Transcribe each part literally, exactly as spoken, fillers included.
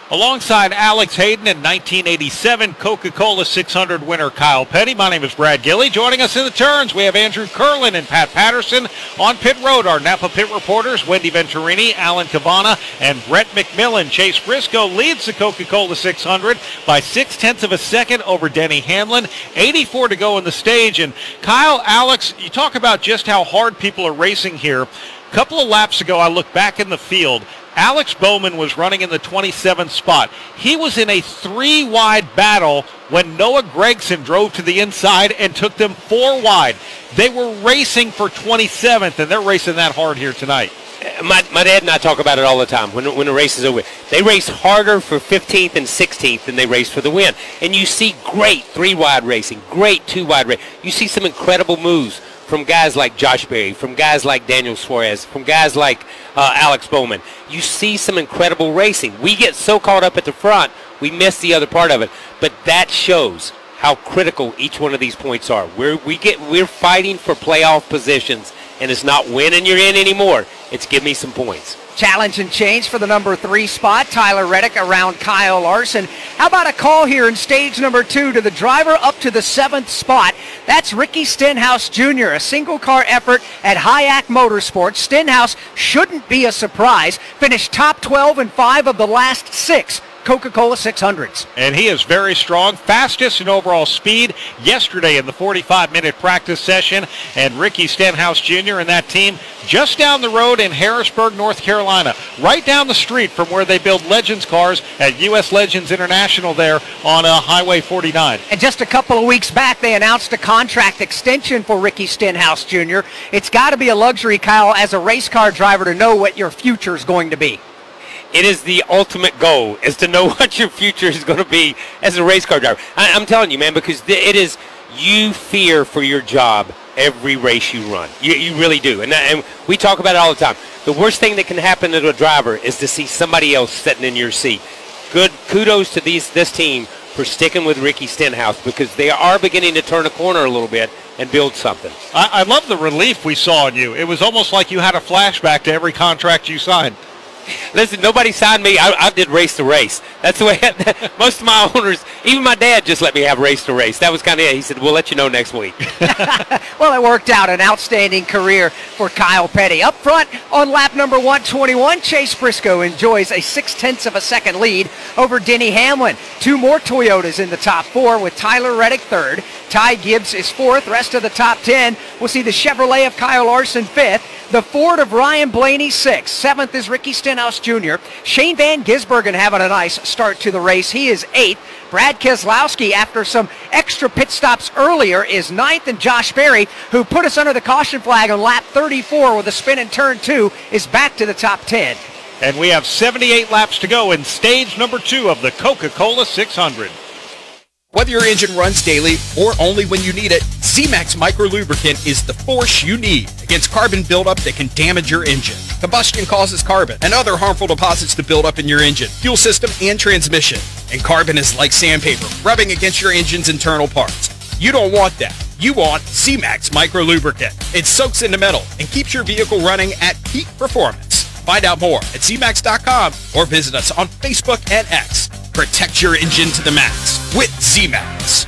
Alongside Alex Hayden and nineteen eighty-seven Coca-Cola six hundred winner Kyle Petty, my name is Brad Gilly. Joining us in the turns, we have Andrew Curlin and Pat Patterson. On pit road, our Napa pit reporters, Wendy Venturini, Alan Cavana, and Brett McMillan. Chase Briscoe leads the Coca-Cola six hundred by six-tenths of a second over Denny Hamlin. eighty-four to go in the stage. And Kyle, Alex, you talk about just how hard people are racing here. A couple of laps ago, I looked back in the field. Alex Bowman was running in the twenty-seventh spot. He was in a three-wide battle when Noah Gragson drove to the inside and took them four wide. They were racing for twenty-seventh, and they're racing that hard here tonight. My, my dad and I talk about it all the time when, when the race is over. They race harder for fifteenth and sixteenth than they race for the win. And you see great three-wide racing, great two-wide racing. You see some incredible moves from guys like Josh Berry, from guys like Daniel Suarez, from guys like uh, Alex Bowman. You see some incredible racing. We get so caught up at the front, we miss the other part of it. But that shows how critical each one of these points are. We're, we get, we're fighting for playoff positions, and it's not win and you're in anymore. It's give me some points. Challenge and change for the number three spot. Tyler Reddick around Kyle Larson. How about a call here in stage number two to the driver up to the seventh spot? That's Ricky Stenhouse Junior A single car effort at Hayek Motorsports. Stenhouse shouldn't be a surprise. Finished top twelve in five of the last six Coca-Cola six hundreds. And he is very strong, fastest in overall speed yesterday in the forty-five minute practice session. And Ricky Stenhouse Junior and that team just down the road in Harrisburg, North Carolina, right down the street from where they build Legends cars at U S Legends International there on uh, Highway forty-nine. And just a couple of weeks back, they announced a contract extension for Ricky Stenhouse Junior It's got to be a luxury, Kyle, as a race car driver to know what your future is going to be. It is the ultimate goal, is to know what your future is going to be as a race car driver. I, I'm telling you, man, because it is, you fear for your job every race you run. You, you really do. And, and we talk about it all the time. The worst thing that can happen to a driver is to see somebody else sitting in your seat. Good kudos to these this team for sticking with Ricky Stenhouse, because they are beginning to turn a corner a little bit and build something. I, I love the relief we saw in you. It was almost like you had a flashback to every contract you signed. Listen, nobody signed me. I, I did race to race. That's the way I, most of my owners, even my dad, just let me have race to race. That was kind of it. He said, we'll let you know next week. Well, it worked out. An outstanding career for Kyle Petty. Up front on lap number one twenty-one, Chase Briscoe enjoys a six-tenths of a second lead over Denny Hamlin. Two more Toyotas in the top four with Tyler Reddick third. Ty Gibbs is fourth. Rest of the top ten, we'll see the Chevrolet of Kyle Larson fifth. The Ford of Ryan Blaney sixth. Seventh is Ricky Stenhouse Junior Shane Van Gisbergen having a nice start to the race. He is eighth. Brad Keselowski, after some extra pit stops earlier, is ninth. And Josh Berry, who put us under the caution flag on lap thirty-four with a spin in turn two, is back to the top ten. And we have seventy-eight laps to go in stage number two of the Coca-Cola six hundred. Whether your engine runs daily or only when you need it, C-Max Micro Lubricant is the force you need against carbon buildup that can damage your engine. Combustion causes carbon and other harmful deposits to build up in your engine, fuel system, and transmission. And carbon is like sandpaper, rubbing against your engine's internal parts. You don't want that. You want C-Max Micro Lubricant. It soaks into metal and keeps your vehicle running at peak performance. Find out more at C max dot com or visit us on Facebook and X. Protect your engine to the max with C-Max.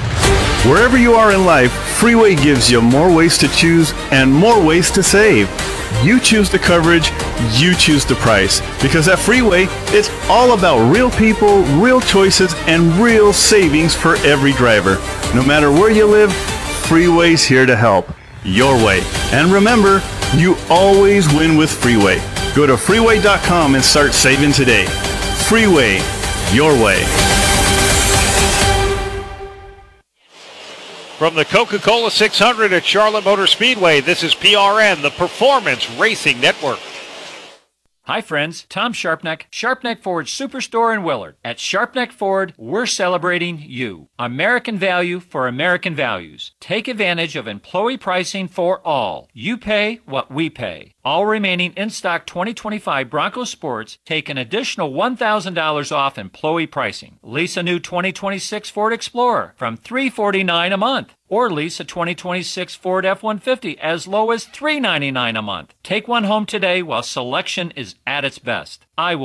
Wherever you are in life, Freeway gives you more ways to choose and more ways to save. You choose the coverage, you choose the price. Because at Freeway, it's all about real people, real choices, and real savings for every driver. No matter where you live, Freeway's here to help. Your way. And remember, you always win with Freeway. Go to freeway dot com and start saving today. Freeway, your way. From the Coca-Cola six hundred at Charlotte Motor Speedway, this is P R N, the Performance Racing Network. Hi friends, Tom Sharpneck, Sharpneck Ford Superstore in Willard. At Sharpneck Ford, we're celebrating you. American value for American values. Take advantage of employee pricing for all. You pay what we pay. All remaining in-stock twenty twenty-five Bronco Sports take an additional one thousand dollars off employee pricing. Lease a new twenty twenty-six Ford Explorer from three hundred forty-nine dollars a month. Or lease a twenty twenty-six Ford F one fifty as low as three hundred ninety-nine dollars a month. Take one home today while selection is at its best. I will